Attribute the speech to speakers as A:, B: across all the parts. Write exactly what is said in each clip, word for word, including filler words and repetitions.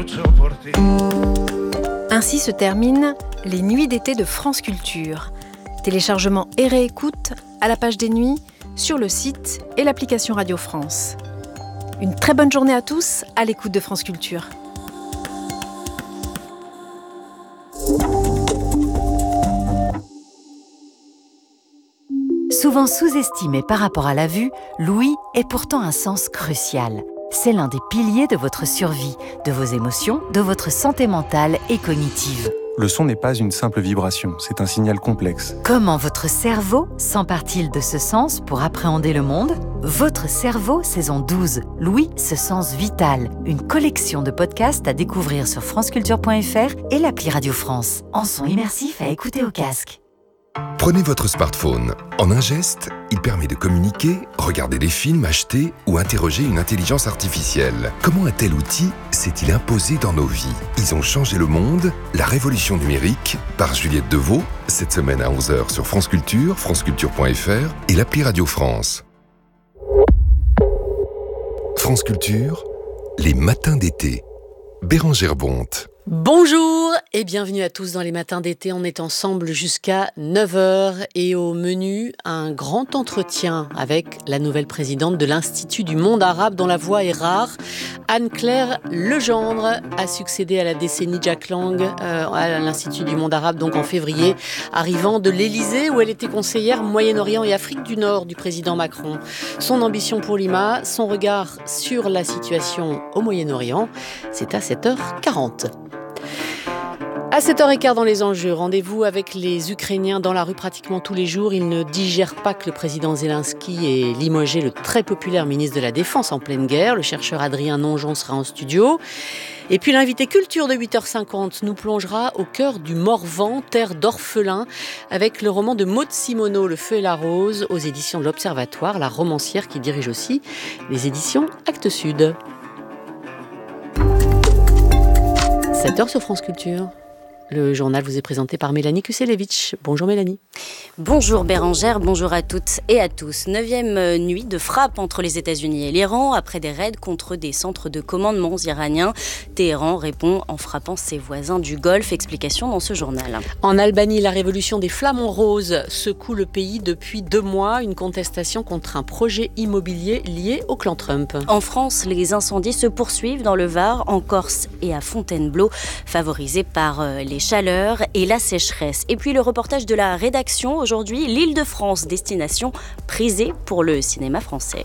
A: Ainsi se terminent les nuits d'été de France Culture. Téléchargement et réécoute à la page des nuits, sur le site et l'application Radio France. Une très bonne journée à tous à l'écoute de France Culture.
B: Souvent sous-estimé par rapport à la vue, l'ouïe est pourtant un sens crucial. C'est l'un des piliers de votre survie, de vos émotions, de votre santé mentale et cognitive.
C: Le son n'est pas une simple vibration, c'est un signal complexe.
B: Comment votre cerveau s'empare-t-il de ce sens pour appréhender le monde ? Votre cerveau, saison douze, l'ouïe, ce sens vital. Une collection de podcasts à découvrir sur franceculture point f r et l'appli Radio France. En son immersif à écouter au casque.
D: Prenez votre smartphone. En un geste, il permet de communiquer, regarder des films, acheter ou interroger une intelligence artificielle. Comment un tel outil s'est-il imposé dans nos vies ? Ils ont changé le monde, la révolution numérique, par Juliette Deveau, cette semaine à onze heures sur France Culture, franceculture point f r et l'appli Radio France. France Culture, les matins d'été. Bérengère Bonte.
E: Bonjour et bienvenue à tous dans les matins d'été. On est ensemble jusqu'à neuf heures et au menu, un grand entretien avec la nouvelle présidente de l'Institut du monde arabe dont la voix est rare. Anne-Claire Legendre a succédé à la décennie Jack Lang euh, à l'Institut du monde arabe donc en février, arrivant de l'Élysée où elle était conseillère Moyen-Orient et Afrique du Nord du président Macron. Son ambition pour l'I M A, son regard sur la situation au Moyen-Orient, c'est à sept heures quarante. À sept heures quinze dans les enjeux, rendez-vous avec les Ukrainiens dans la rue pratiquement tous les jours. Ils ne digèrent pas que le président Zelensky ait limogé le très populaire ministre de la Défense en pleine guerre. Le chercheur Adrien Nonjon sera en studio. Et puis l'invité culture de huit heures cinquante nous plongera au cœur du Morvan, terre d'orphelins, avec le roman de Maud Simoneau, Le feu et la rose, aux éditions de l'Observatoire, la romancière qui dirige aussi les éditions Actes Sud. sept heures sur France Culture. Le journal vous est présenté par Mélanie Kuselevitch. Bonjour Mélanie.
F: Bonjour Bérengère, bonjour à toutes et à tous. Neuvième nuit de frappe entre les États-Unis et l'Iran après des raids contre des centres de commandement iraniens. Téhéran répond en frappant ses voisins du Golfe. Explication dans ce journal.
E: En Albanie, la révolution des flamants roses secoue le pays depuis deux mois. Une contestation contre un projet immobilier lié au clan Trump.
F: En France, les incendies se poursuivent dans le Var, en Corse et à Fontainebleau, favorisés par les chaleurs et la sécheresse. Et puis le reportage de la rédaction aujourd'hui, l'Île-de-France, destination prisée pour le cinéma français.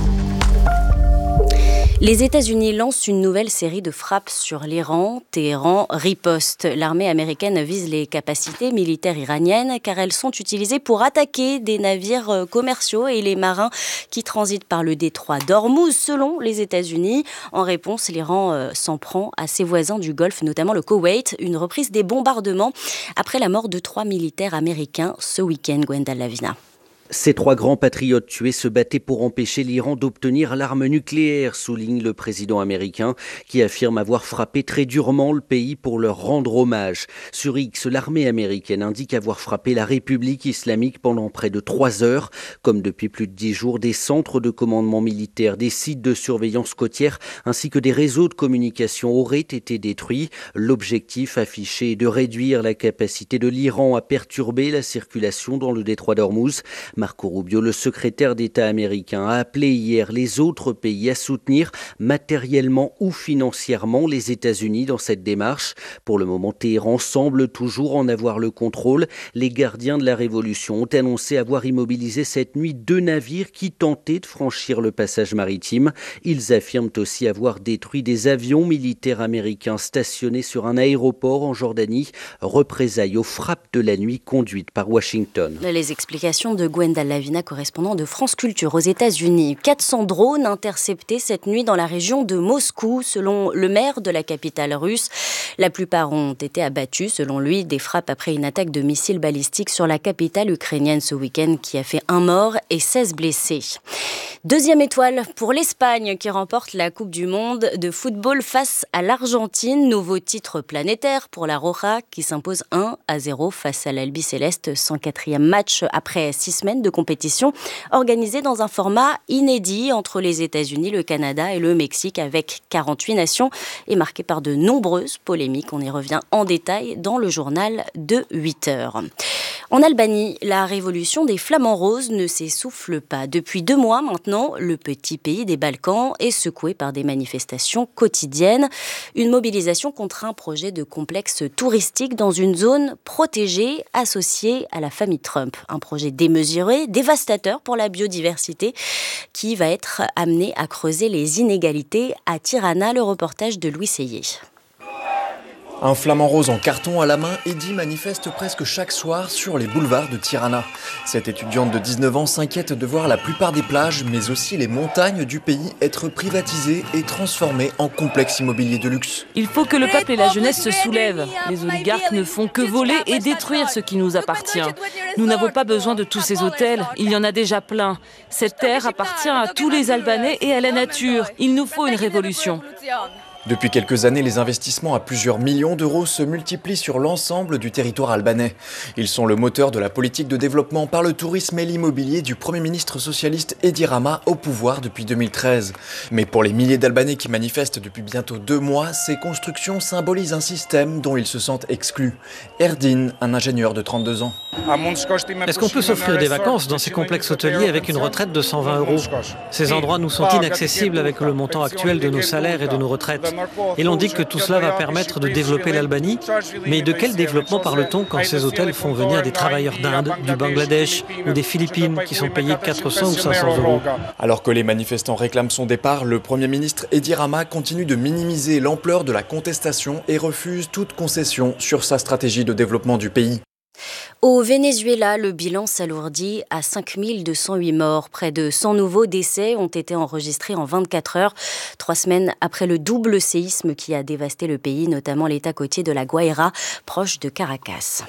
F: Les États-Unis lancent une nouvelle série de frappes sur l'Iran. Téhéran riposte. L'armée américaine vise les capacités militaires iraniennes car elles sont utilisées pour attaquer des navires commerciaux et les marins qui transitent par le détroit d'Ormuz, selon les États-Unis. En réponse, l'Iran s'en prend à ses voisins du Golfe, notamment le Koweït. Une reprise des bombardements après la mort de trois militaires américains ce week-end. Gwendal Lavina.
G: Ces trois grands patriotes tués se battaient pour empêcher l'Iran d'obtenir l'arme nucléaire, souligne le président américain, qui affirme avoir frappé très durement le pays pour leur rendre hommage. Sur X, l'armée américaine indique avoir frappé la République islamique pendant près de trois heures. Comme depuis plus de dix jours, des centres de commandement militaire, des sites de surveillance côtière, ainsi que des réseaux de communication auraient été détruits. L'objectif affiché est de réduire la capacité de l'Iran à perturber la circulation dans le détroit d'Ormuz. Marco Rubio, le secrétaire d'État américain, a appelé hier les autres pays à soutenir matériellement ou financièrement les États-Unis dans cette démarche. Pour le moment, Téhéran semble toujours en avoir le contrôle. Les gardiens de la révolution ont annoncé avoir immobilisé cette nuit deux navires qui tentaient de franchir le passage maritime. Ils affirment aussi avoir détruit des avions militaires américains stationnés sur un aéroport en Jordanie, représailles aux frappes de la nuit conduites par Washington.
F: Les explications de Gwendal Lavina, correspondant de France Culture aux États-Unis. quatre cents drones interceptés cette nuit dans la région de Moscou, selon le maire de la capitale russe. La plupart ont été abattus, selon lui, des frappes après une attaque de missiles balistiques sur la capitale ukrainienne ce week-end qui a fait un mort et seize blessés. Deuxième étoile pour l'Espagne qui remporte la Coupe du Monde de football face à l'Argentine. Nouveau titre planétaire pour la Roja qui s'impose un à zéro face à l'Albiceleste, cent quatrième match après six semaines de compétition organisée dans un format inédit entre les États-Unis, le Canada et le Mexique avec quarante-huit nations et marqué par de nombreuses polémiques. On y revient en détail dans le journal de huit heures. En Albanie, la révolution des flamants roses ne s'essouffle pas. Depuis deux mois maintenant, le petit pays des Balkans est secoué par des manifestations quotidiennes. Une mobilisation contre un projet de complexe touristique dans une zone protégée associée à la famille Trump. Un projet démesuré, dévastateur pour la biodiversité qui va être amené à creuser les inégalités à Tirana. Le reportage de Louis Seyé.
H: Un flamant rose en carton à la main, Eddie manifeste presque chaque soir sur les boulevards de Tirana. Cette étudiante de dix-neuf ans s'inquiète de voir la plupart des plages, mais aussi les montagnes du pays être privatisées et transformées en complexe immobilier de luxe.
I: Il faut que le peuple et la jeunesse se soulèvent. Les oligarques ne font que voler et détruire ce qui nous appartient. Nous n'avons pas besoin de tous ces hôtels, il y en a déjà plein. Cette terre appartient à tous les Albanais et à la nature. Il nous faut une révolution.
H: Depuis quelques années, les investissements à plusieurs millions d'euros se multiplient sur l'ensemble du territoire albanais. Ils sont le moteur de la politique de développement par le tourisme et l'immobilier du Premier ministre socialiste Edi Rama au pouvoir depuis deux mille treize. Mais pour les milliers d'Albanais qui manifestent depuis bientôt deux mois, ces constructions symbolisent un système dont ils se sentent exclus. Erdin, un ingénieur de trente-deux ans.
J: Est-ce qu'on peut s'offrir des vacances dans ces complexes hôteliers avec une retraite de cent vingt euros ? Ces endroits nous sont inaccessibles avec le montant actuel de nos salaires et de nos retraites. Et l'on dit que tout cela va permettre de développer l'Albanie. Mais de quel développement parle-t-on quand ces hôtels font venir des travailleurs d'Inde, du Bangladesh ou des Philippines qui sont payés quatre cents ou cinq cents euros ?
H: Alors que les manifestants réclament son départ, le Premier ministre Edi Rama continue de minimiser l'ampleur de la contestation et refuse toute concession sur sa stratégie de développement du pays.
F: Au Venezuela, le bilan s'alourdit à cinq mille deux cent huit morts. Près de cent nouveaux décès ont été enregistrés en vingt-quatre heures, trois semaines après le double séisme qui a dévasté le pays, notamment l'état côtier de la Guaira, proche de Caracas.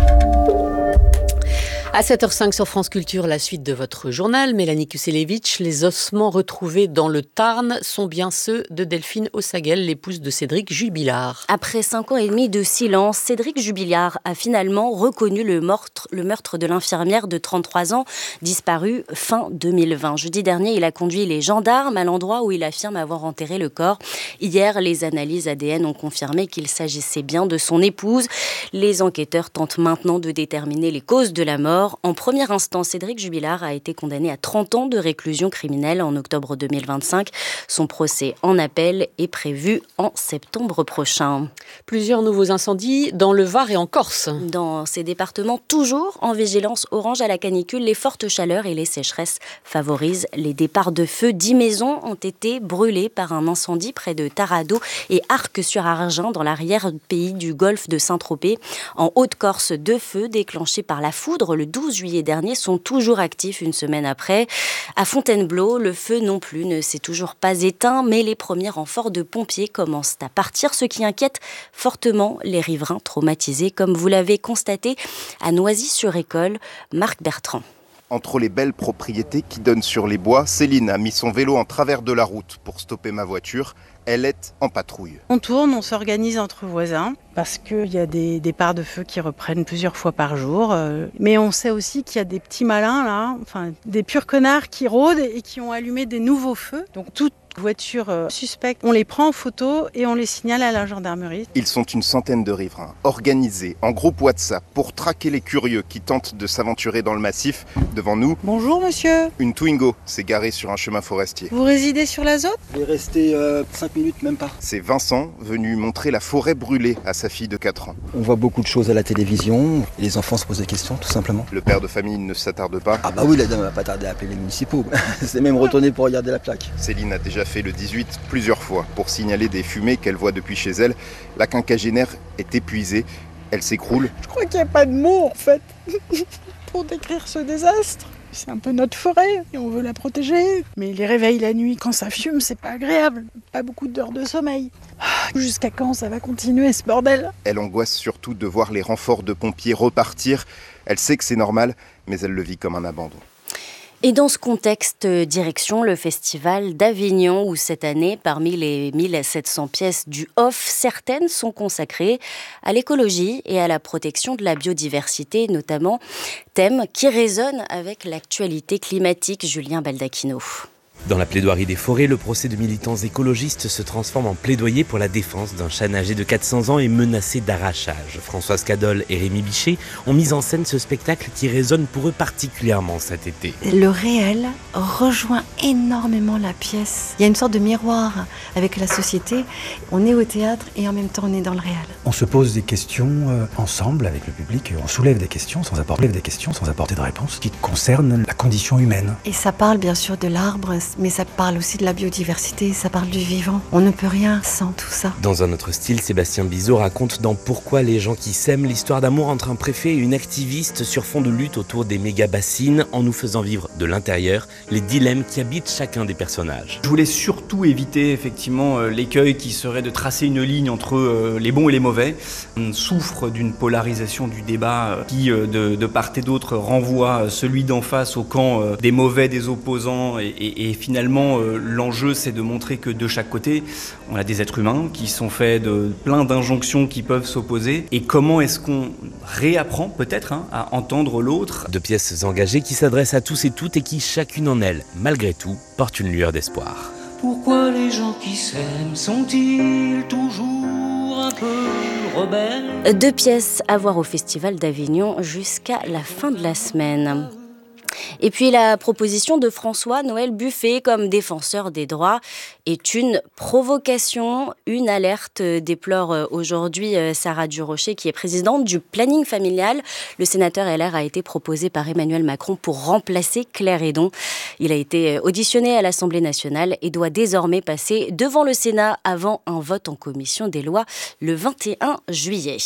E: À sept heures cinq sur France Culture, la suite de votre journal. Mélanie Kuselevitch, les ossements retrouvés dans le Tarn sont bien ceux de Delphine Ossagel, l'épouse de Cédric Jubilard.
F: Après cinq ans et demi de silence, Cédric Jubilard a finalement reconnu le meurtre, le meurtre de l'infirmière de trente-trois ans, disparue fin deux mille vingt. Jeudi dernier, il a conduit les gendarmes à l'endroit où il affirme avoir enterré le corps. Hier, les analyses A D N ont confirmé qu'il s'agissait bien de son épouse. Les enquêteurs tentent maintenant de déterminer les causes de la mort. En première instance, Cédric Jubilard a été condamné à trente ans de réclusion criminelle en octobre deux mille vingt-cinq. Son procès en appel est prévu en septembre prochain.
E: Plusieurs nouveaux incendies dans le Var et en Corse.
F: Dans ces départements, toujours en vigilance orange à la canicule, les fortes chaleurs et les sécheresses favorisent les départs de feu. Dix maisons ont été brûlées par un incendie près de Tarado et Arc-sur-Argent dans l'arrière-pays du golfe de Saint-Tropez. En Haute-Corse, deux feux déclenchés par la foudre le douze juillet dernier sont toujours actifs une semaine après. À Fontainebleau, le feu non plus ne s'est toujours pas éteint, mais les premiers renforts de pompiers commencent à partir, ce qui inquiète fortement les riverains traumatisés, comme vous l'avez constaté à Noisy-sur-École. Marc Bertrand.
K: Entre les belles propriétés qui donnent sur les bois, Céline a mis son vélo en travers de la route pour stopper ma voiture. Elle est en patrouille.
L: On tourne, on s'organise entre voisins parce qu'il y a des départs de feu qui reprennent plusieurs fois par jour. Mais on sait aussi qu'il y a des petits malins là, enfin des purs connards qui rôdent et qui ont allumé des nouveaux feux. Donc toute voiture suspecte, on les prend en photo et on les signale à la gendarmerie.
K: Ils sont une centaine de riverains, organisés en groupe WhatsApp pour traquer les curieux qui tentent de s'aventurer dans le massif. Devant nous,
L: bonjour monsieur.
K: Une Twingo s'est garée sur un chemin forestier.
L: Vous résidez sur l'Azote ?
M: Je vais rester euh, cinq minutes, même pas.
K: C'est Vincent, venu montrer la forêt brûlée à sa fille de quatre ans.
M: On voit beaucoup de choses à la télévision, et les enfants se posent des questions, tout simplement.
K: Le père de famille ne s'attarde pas.
M: Ah bah oui, la dame va pas tarder à appeler les municipaux. C'est même retourné pour regarder la plaque.
K: Céline a déjà fait le dix-huit plusieurs fois pour signaler des fumées qu'elle voit depuis chez elle. La quinquagénaire est épuisée, elle s'écroule.
L: Je crois qu'il n'y a pas de mots en fait pour décrire ce désastre. C'est un peu notre forêt et on veut la protéger. Mais les réveils la nuit quand ça fume, c'est pas agréable. Pas beaucoup d'heures de sommeil. Jusqu'à quand ça va continuer ce bordel ?
K: Elle angoisse surtout de voir les renforts de pompiers repartir. Elle sait que c'est normal, mais elle le vit comme un abandon.
F: Et dans ce contexte, direction le Festival d'Avignon, où cette année, parmi les mille sept cents pièces du Off, certaines sont consacrées à l'écologie et à la protection de la biodiversité, notamment, thème qui résonne avec l'actualité climatique. Julien Baldacchino.
N: Dans la plaidoirie des forêts, le procès de militants écologistes se transforme en plaidoyer pour la défense d'un chêne âgé de quatre cents ans et menacé d'arrachage. Françoise Cadol et Rémi Bichet ont mis en scène ce spectacle qui résonne pour eux particulièrement cet été.
O: Le réel rejoint énormément la pièce. Il y a une sorte de miroir avec la société. On est au théâtre et en même temps on est dans le réel.
P: On se pose des questions euh, ensemble avec le public. On soulève des questions sans apporter des questions, sans apporter de réponses qui concernent la condition humaine.
O: Et ça parle bien sûr de l'arbre, mais ça parle aussi de la biodiversité, ça parle du vivant. On ne peut rien sans tout ça.
N: Dans un autre style, Sébastien Bizot raconte dans Pourquoi les gens qui s'aiment l'histoire d'amour entre un préfet et une activiste sur fond de lutte autour des méga-bassines, en nous faisant vivre de l'intérieur les dilemmes qui habitent chacun des personnages.
Q: Je voulais surtout éviter effectivement l'écueil qui serait de tracer une ligne entre les bons et les mauvais. On souffre d'une polarisation du débat qui, de, de part et d'autre, renvoie celui d'en face au camp des mauvais, des opposants et, et, et finalement, euh, l'enjeu, c'est de montrer que de chaque côté, on a des êtres humains qui sont faits de plein d'injonctions qui peuvent s'opposer. Et comment est-ce qu'on réapprend peut-être hein, à entendre l'autre ?
N: Deux pièces engagées qui s'adressent à tous et toutes et qui, chacune en elles, malgré tout, portent une lueur d'espoir.
R: Pourquoi les gens qui s'aiment sont-ils toujours un peu rebelles ?
F: Deux pièces à voir au Festival d'Avignon jusqu'à la fin de la semaine. Et puis la proposition de François-Noël Buffet comme défenseur des droits est une provocation. Une alerte déplore aujourd'hui Sarah Durocher, qui est présidente du planning familial. Le sénateur L R a été proposé par Emmanuel Macron pour remplacer Claire Hédon. Il a été auditionné à l'Assemblée nationale et doit désormais passer devant le Sénat avant un vote en commission des lois le vingt et un juillet.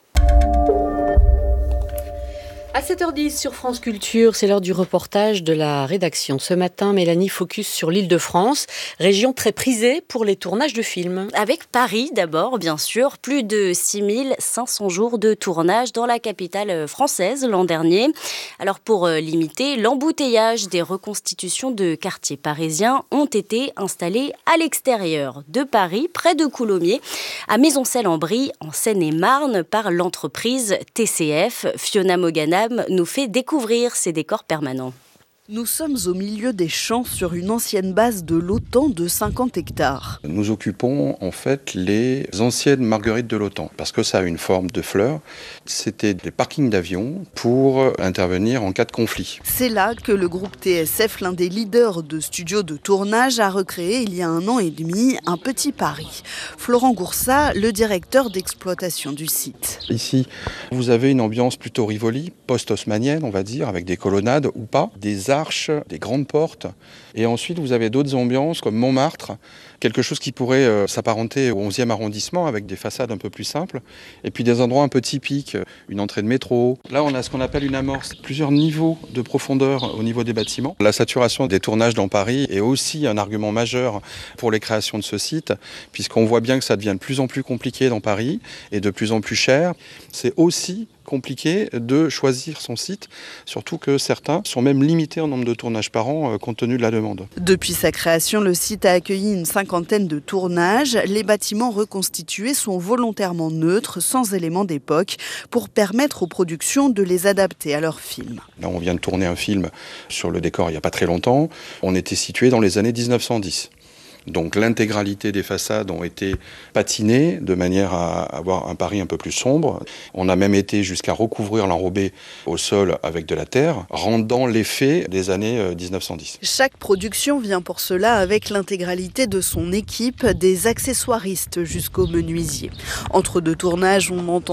E: À sept heures dix sur France Culture, c'est l'heure du reportage de la rédaction. Ce matin, Mélanie focus sur l'Île-de-France, région très prisée pour les tournages de films.
F: Avec Paris d'abord, bien sûr, plus de six mille cinq cents jours de tournage dans la capitale française l'an dernier. Alors pour limiter l'embouteillage, des reconstitutions de quartiers parisiens ont été installées à l'extérieur de Paris, près de Coulommiers, à Maisoncelles-en-Brie, en Seine-et-Marne, par l'entreprise T C F. Fiona Mogana nous fait découvrir ces décors permanents.
S: Nous sommes au milieu des champs sur une ancienne base de l'OTAN de cinquante hectares.
T: Nous occupons en fait les anciennes marguerites de l'OTAN parce que ça a une forme de fleur. C'était des parkings d'avions pour intervenir en cas de conflit.
S: C'est là que le groupe T S F, l'un des leaders de studios de tournage, a recréé il y a un an et demi un petit Paris. Florent Goursat, le directeur d'exploitation du site.
T: Ici, vous avez une ambiance plutôt Rivoli, post-haussmannienne on va dire, avec des colonnades ou pas, des arches, des grandes portes. Et ensuite, vous avez d'autres ambiances comme Montmartre, quelque chose qui pourrait euh, s'apparenter au onzième arrondissement avec des façades un peu plus simples. Et puis des endroits un peu typiques, une entrée de métro. Là, on a ce qu'on appelle une amorce, plusieurs niveaux de profondeur au niveau des bâtiments. La saturation des tournages dans Paris est aussi un argument majeur pour les créations de ce site, puisqu'on voit bien que ça devient de plus en plus compliqué dans Paris et de plus en plus cher. C'est aussi compliqué de choisir son site, surtout que certains sont même limités en nombre de tournages par an euh, compte tenu de la demande.
S: Depuis sa création, le site a accueilli une cinquantaine de tournages. Les bâtiments reconstitués sont volontairement neutres, sans éléments d'époque, pour permettre aux productions de les adapter à leurs films.
T: Là, on vient de tourner un film sur le décor il n'y a pas très longtemps. On était situé dans les années dix-neuf cent dix. Donc l'intégralité des façades ont été patinées de manière à avoir un Paris un peu plus sombre. On a même été jusqu'à recouvrir l'enrobé au sol avec de la terre, rendant l'effet des années dix-neuf cent dix.
S: Chaque production vient pour cela avec l'intégralité de son équipe, des accessoiristes jusqu'aux menuisiers. Entre deux tournages, on entend